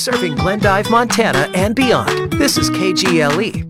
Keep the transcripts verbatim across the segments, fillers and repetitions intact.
serving Glendive, Montana and beyond. This is K G L E.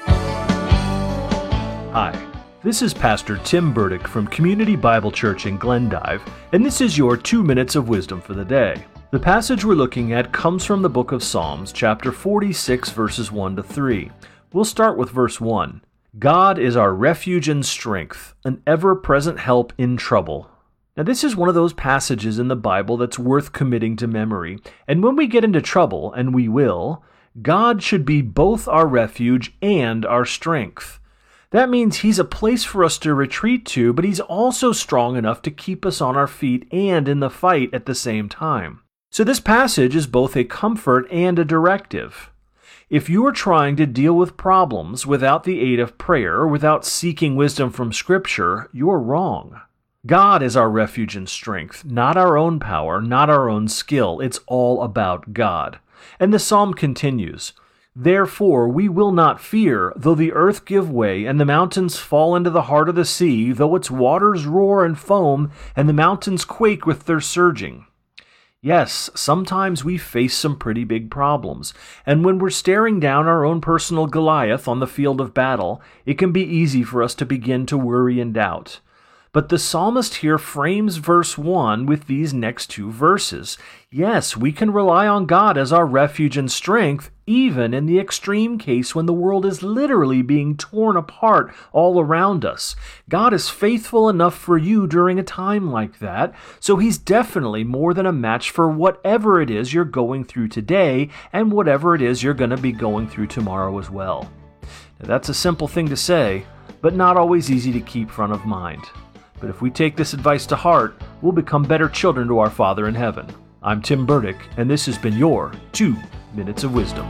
Hi, this is Pastor Tim Burdick from Community Bible Church in Glendive, and this is your two minutes of wisdom for the day. The passage we're looking at comes from the book of Psalms, chapter forty-six, verses one to three. We'll start with verse one. God is our refuge and strength, an ever-present help in trouble. Now, this is one of those passages in the Bible that's worth committing to memory, and when we get into trouble, and we will, God should be both our refuge and our strength. That means He's a place for us to retreat to, but He's also strong enough to keep us on our feet and in the fight at the same time. So this passage is both a comfort and a directive. If you are trying to deal with problems without the aid of prayer, without seeking wisdom from Scripture, you're wrong. God is our refuge and strength, not our own power, not our own skill. It's all about God. And the psalm continues, "Therefore we will not fear, though the earth give way, and the mountains fall into the heart of the sea, though its waters roar and foam, and the mountains quake with their surging." Yes, sometimes we face some pretty big problems, and when we're staring down our own personal Goliath on the field of battle, it can be easy for us to begin to worry and doubt. But the psalmist here frames verse one with these next two verses. Yes, we can rely on God as our refuge and strength, even in the extreme case when the world is literally being torn apart all around us. God is faithful enough for you during a time like that, so He's definitely more than a match for whatever it is you're going through today and whatever it is you're going to be going through tomorrow as well. Now, that's a simple thing to say, but not always easy to keep front of mind. But if we take this advice to heart, we'll become better children to our Father in heaven. I'm Tim Burdick, and this has been your Two Minutes of Wisdom.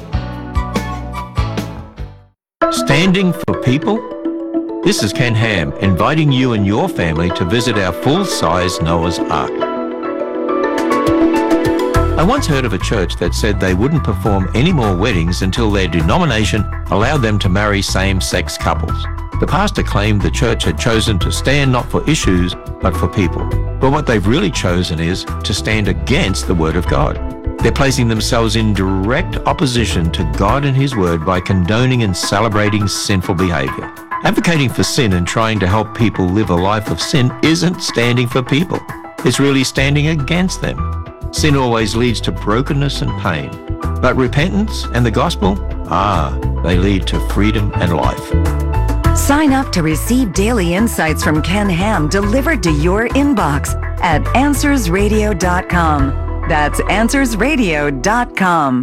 Standing for people? This is Ken Ham, inviting you and your family to visit our full-size Noah's Ark. I once heard of a church that said they wouldn't perform any more weddings until their denomination allowed them to marry same-sex couples. The pastor claimed the church had chosen to stand not for issues, but for people. But what they've really chosen is to stand against the Word of God. They're placing themselves in direct opposition to God and His Word by condoning and celebrating sinful behavior. Advocating for sin and trying to help people live a life of sin isn't standing for people. It's really standing against them. Sin always leads to brokenness and pain. But repentance and the gospel, ah, they lead to freedom and life. Sign up to receive daily insights from Ken Ham delivered to your inbox at answers radio dot com. That's answers radio dot com.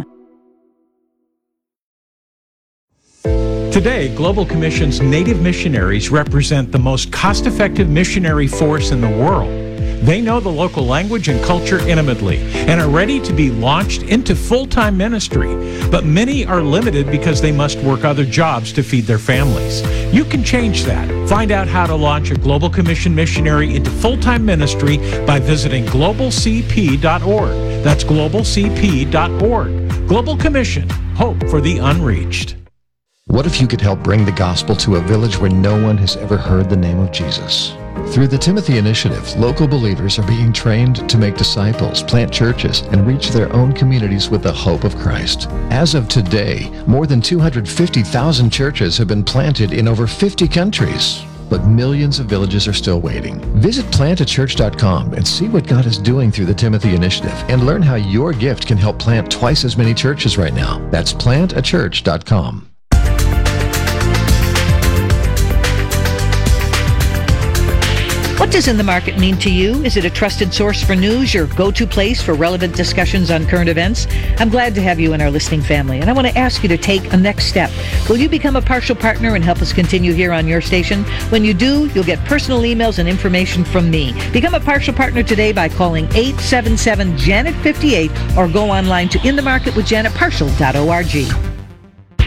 Today, Global Commission's Native missionaries represent the most cost-effective missionary force in the world. They know the local language and culture intimately and are ready to be launched into full-time ministry. But many are limited because they must work other jobs to feed their families. You can change that. Find out how to launch a Global Commission missionary into full-time ministry by visiting global c p dot org. That's global c p dot org. Global Commission, hope for the unreached. What if you could help bring the gospel to a village where no one has ever heard the name of Jesus? Through the Timothy Initiative, local believers are being trained to make disciples, plant churches, and reach their own communities with the hope of Christ. As of today, more than two hundred fifty thousand churches have been planted in over fifty countries. But millions of villages are still waiting. Visit plant a church dot com and see what God is doing through the Timothy Initiative and learn how your gift can help plant twice as many churches right now. That's plant a church dot com. What does In the Market mean to you? Is it a trusted source for news, your go-to place for relevant discussions on current events? I'm glad to have you in our listening family, and I want to ask you to take a next step. Will you become a partial partner and help us continue here on your station? When you do, you'll get personal emails and information from me. Become a partial partner today by calling eight seven seven Janet fifty-eight or go online to in the market with janet partial dot org.